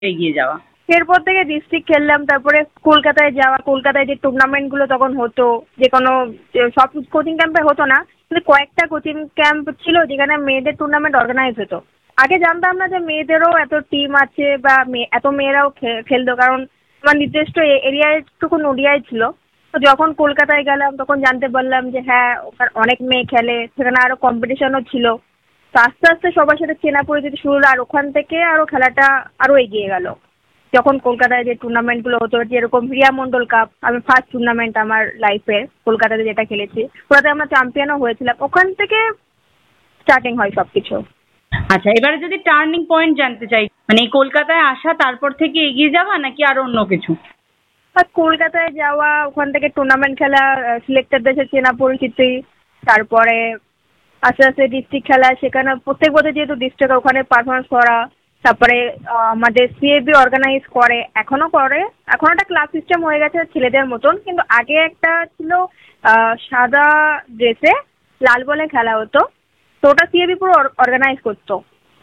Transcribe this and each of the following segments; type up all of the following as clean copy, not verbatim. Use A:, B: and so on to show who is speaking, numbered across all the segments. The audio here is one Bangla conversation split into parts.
A: এগিয়ে যাওয়া?
B: এরপর থেকে ডিস্ট্রিক্ট খেললাম, তারপরে কলকাতায় যাওয়া, কলকাতায় যে টুর্নামেন্ট গুলো তখন হতো, যে কোনো সব কোচিং ক্যাম্পে হতো না, কিন্তু কয়েকটা কোচিং ক্যাম্প ছিল যেখানে মেয়েদের টুর্নামেন্ট অর্গানাইজ হতো। আগে জানতাম না যে মেয়েদেরও এত টিম আছে বা এত মেয়েরাও খেলতো, কারণ আমার নির্দিষ্ট এরিয়ায় টুকু নডিয়ায় ছিল। তো যখন কলকাতায় গেলাম তখন জানতে পারলাম যে হ্যাঁ, ওখানে অনেক মেয়ে খেলে, সেখানে আরো কম্পিটিশনও ছিল। তো আস্তে আস্তে সবার সাথে চেনা পরিচিতি শুরু হলো, আর ওখান থেকে আরো খেলাটা আরো এগিয়ে গেল। যখন কলকাতায় যে টুর্নামেন্ট গুলো হতো, যেরকম রিয়া মন্ডল কাপ, আমি ফার্স্ট টুর্নামেন্ট আমার লাইফে কলকাতাতে যেটা খেলেছি, ওটাতে আমরা চ্যাম্পিয়নও হয়েছিলাম। ওখান থেকে স্টার্টিং হয় সবকিছু।
A: আচ্ছা, এবারে যদি টার্নিং পয়েন্ট জানতে চাই, মানে এই কলকাতায় আসা তারপর থেকে এগিয়ে যাওয়া নাকি আরো অন্য কিছু?
B: আর কলকাতায় যাওয়া, ওখান থেকে টুর্নামেন্ট খেলা, সিলেক্টরদের সাথে চেনা পরিচিতি, তারপরে আস্তে আস্তে ডিস্ট্রিক্ট খেলা, সেখানে প্রত্যেক বছর যেহেতু ডিস্ট্রিক্ট ওখানে পারফরমেন্স করা। তারপরে আমাদের সিএবি অর্গানাইজ করে, এখনো করে। এখন একটা ক্লাব সিস্টেম হয়ে গেছে ছেলেদের মতন, কিন্তু আগে একটা ছিল সাদা ড্রেসে লাল বলে খেলা হতো। তো ওটা সিএবি পুরো অর্গানাইজ করতো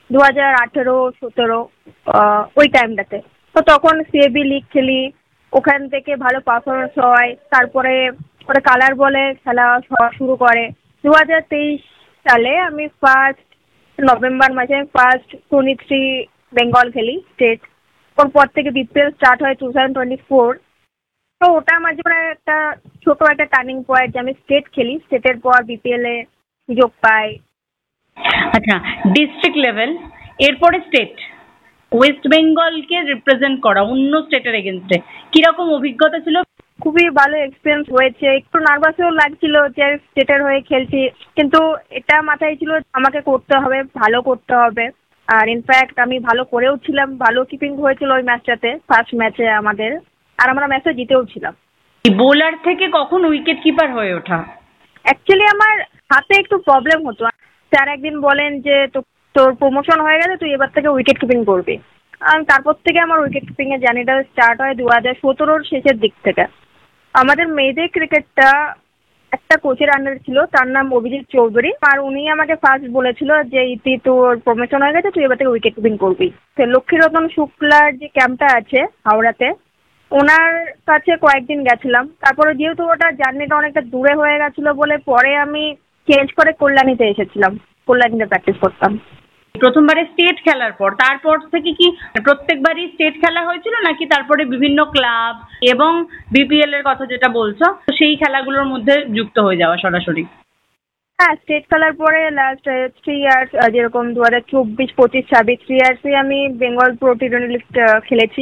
B: 2018-17 ওই টাইমটাতে। তো তখন সিএবি লিগ খেলি, ওখান থেকে ভালো পারফরমেন্স হয়। তারপরে ওটা কালার বলে খেলা শুরু করে 2023 সালে। আমি ফার্স্ট নভেম্বর মাসে ফার্স্ট 23 বেঙ্গল খেলি স্টেট। ওর পর থেকে বিপিএল স্টার্ট হয় 2024। তো ওটা আমার জীবনে একটা ছোট একটা টার্নিং পয়েন্ট, যে আমি স্টেট খেলি, স্টেটের পর বিপিএল এ সুযোগ পাই।
A: আচ্ছা, ডিস্ট্রিক্ট লেভেল, এরপরে স্টেট, ওয়েস্ট বেঙ্গলকে রিপ্রেজেন্ট করা অন্য স্টেটের এগেনস্টে, কিরকম অভিজ্ঞতা ছিল?
B: খুবই ভালো এক্সপিরিয়েন্স হয়েছে। একটু নার্ভাসও লাগছিল যে স্টেটের হয়ে খেলছি, কিন্তু এটা মাথায় ছিল আমাকে করতে হবে, ভালো করতে হবে। আর ইনফ্যাক্ট আমি ভালো করেও ছিলাম, ভালো কিপিং হয়েছিল ওই ম্যাচটাতে, ফার্স্ট ম্যাচে আমাদের। আর আমরা ম্যাচে জিতেও ছিলাম।
A: বোলার থেকে কখন উইকেট কিপার হয়ে ওঠা?
B: অ্যাকচুয়ালি আমার হাতে একটু প্রবলেম হতো। স্যার একদিন বলেন যে তোর প্রমোশন হয়ে গেছে, তুই এবার থেকে উইকেট কিপিং করবি। তারপর থেকে আমার উইকেট কিপিং এর জার্নিটা স্টার্ট হয় 2017 শেষের দিক থেকে। আমাদের মেয়েদের ক্রিকেটটা একটা কোচের আন্ডারে ছিল, তার নাম অভিজিৎ চৌধুরী। আর উনি আমাকে ফার্স্ট বলেছিল যে ইতি, তোর প্রমোশন হয়ে গেছে, তুই এবার থেকে উইকেট কিপিং করবি। তো লক্ষ্মীরতন শুক্লার যে ক্যাম্পটা আছে হাওড়াতে, ওনার কাছে কয়েকদিন গেছিলাম। তারপরে যেহেতু ওটা জার্নিটা অনেকটা দূরে হয়ে গেছিল বলে পরে আমি চেঞ্জ করে কল্যাণীতে এসেছিলাম, কল্যাণীতে প্র্যাকটিস করতাম।
A: প্রথমবারে স্টেট খেলার পর তারপর থেকে কি প্রত্যেকবারই স্টেট খেলা হয়েছিল, নাকি তারপরে বিভিন্ন ক্লাব এবং বিপিএল এর কথা যেটা বলছো সেই খেলাগুলোর মধ্যে যুক্ত হয়ে যাওয়া সরাসরি?
B: হ্যাঁ, স্টেট খেলার পরে লাস্ট 3 ইয়ার্স, যেরকম 2024, 25, 26 3 ইয়ার্সে আমি বেঙ্গল প্রো টি20 লিগ খেলেছি।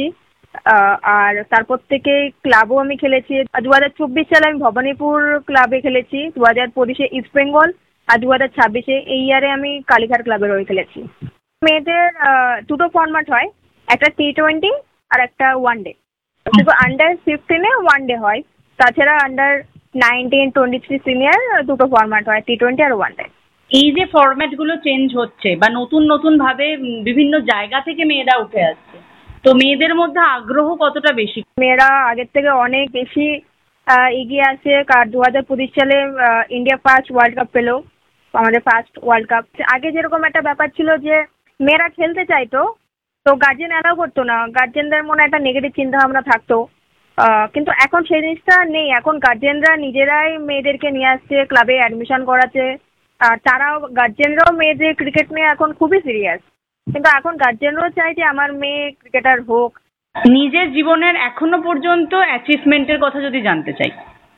B: আর তারপর থেকে ক্লাবও আমি খেলেছি। 2024 সালে আমি ভবানীপুর ক্লাবে খেলেছি, 2025-এ ইস্ট বেঙ্গল, আর 2026-এ এই ইয়ারে আমি কালীঘাট ক্লাবের হয়ে খেলেছি। মেয়েদের দুটো ফরম্যাট হয়, একটা টি20 আর একটা ওয়ানডে। শুধু আন্ডার 15-এ ওয়ানডে হয়, তাছাড়া আন্ডার 19, 23 সিনিয়র দুটো ফরম্যাট হয়, টি20 আর ওয়ানডে।
A: এই যে ফরম্যাট গুলো চেঞ্জ হচ্ছে বা নতুন নতুন ভাবে বিভিন্ন জায়গা থেকে মেয়েরা উঠে আসছে, তো মেয়েদের মধ্যে আগ্রহ কতটা বেশি?
B: মেয়েরা আগের থেকে অনেক বেশি এগিয়ে আছে। 2025 সালে ইন্ডিয়া ফার্স্ট ওয়ার্ল্ড কাপ পেলো, আমাদের ফার্স্ট ওয়ার্ল্ড কাপ। আগে যেরকম একটা ব্যাপার ছিল যে মেয়েরা খেলতে চাইতো, তো গার্জেন অ্যালাউ করতো না, গার্জেনদের মনে একটা নেগেটিভ চিন্তা ভাবনা থাকতো। কিন্তু এখন সেই জিনিসটা নেই। এখন গার্জেনরা নিজেরাই মেয়েদেরকে নিয়ে আসছে, ক্লাবে অ্যাডমিশন করাচ্ছে। আর তারাও, গার্জেনরাও মেয়েদের ক্রিকেট নিয়ে এখন খুবই সিরিয়াস। কিন্তু এখন গার্জেনরাও চাই যে আমার মেয়ে ক্রিকেটার হোক।
A: নিজের জীবনের এখনো পর্যন্ত অ্যাচিভমেন্টের কথা যদি জানতে চাই?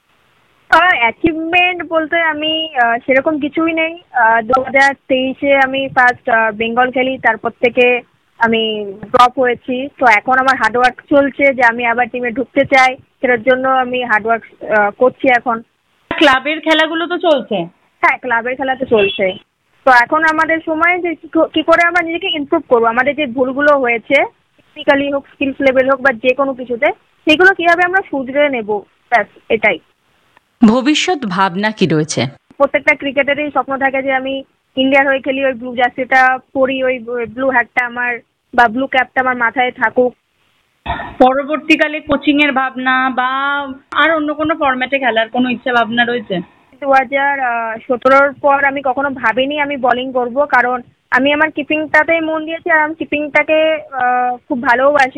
B: অ্যাচিভমেন্ট বলতে আমি সেরকম কিছুই নেই। 2023-এ আমি ফার্স্ট বেঙ্গল খেলি, তারপর থেকে আমি ড্রপ হয়েছি। তো এখন আমার হার্ডওয়ার্ক চলছে যে আমি আবার টিমে ঢুকতে চাই, সেটার জন্য আমি হার্ডওয়ার্ক করছি এখন।
A: ক্লাবের খেলাগুলো তো চলছে?
B: হ্যাঁ, ক্লাবের খেলা তো চলছে। তো এখন আমাদের সময় যে কি করে আমরা নিজেকে ইমপ্রুভ করবো, আমাদের যে ভুলগুলো হয়েছে টেকনিক্যালি হোক, স্কিলস লেভেল হোক বা যে কোনো কিছুতে, সেগুলো কিভাবে আমরা শুধরে নেবো, ব্যাস এটাই।
C: ভবিষ্যৎ ভাবনা কি রয়েছে?
B: প্রত্যেকটা ক্রিকেটারই স্বপ্ন থাকে যে আমি ইন্ডিয়ার হয়ে খেলি, ওই ব্লু জার্সিটা পরি, ওই ব্লু হ্যাটটা আমার বা ব্লু ক্যাপটা আমার মাথায় থাকুক।
A: পরবর্তীকালে কোচিং এর ভাবনা বা আর অন্য কোনো ফরম্যাটে খেলার কোনো ইচ্ছা ভাবনা রয়েছে?
B: 2017-র পর আমি কখনো ভাবিনি আমি বোলিং করব, কারণ আমি আমার কিপিংটাতেই মন দিয়েছি, আর আমি কিপিংটাকে খুব ভালোবাসি।